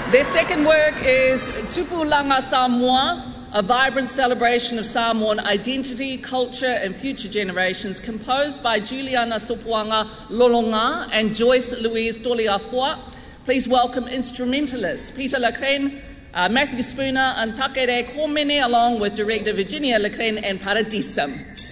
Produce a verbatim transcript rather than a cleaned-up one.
Their second work is Tupulanga Samoa, a vibrant celebration of Samoan identity, culture and future generations, composed by Juliana Sopuanga Lolonga and Joyce Louise Toliafua. Please welcome instrumentalists Peter Lacren, uh, Matthew Spooner and Takere Komene, along with director Virginia Lacren and Paradisum.